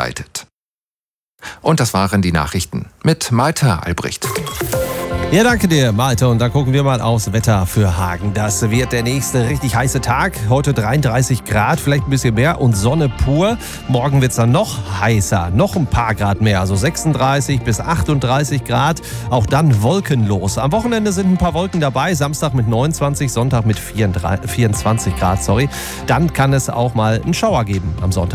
verbreitet. Und das waren die Nachrichten mit Malte Albrecht. Ja, danke dir, Malte. Und dann gucken wir mal aufs Wetter für Hagen. Das wird der nächste richtig heiße Tag. Heute 33 Grad, vielleicht ein bisschen mehr und Sonne pur. Morgen wird es dann noch heißer, noch ein paar Grad mehr, also 36 bis 38 Grad. Auch dann wolkenlos. Am Wochenende sind ein paar Wolken dabei. Samstag mit 29, Sonntag mit 24 Grad. Dann kann es auch mal einen Schauer geben am Sonntag.